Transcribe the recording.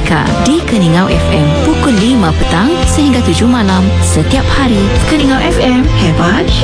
Suka di Keningau FM pukul 5 petang sehingga 7 malam setiap hari. Keningau FM, hebat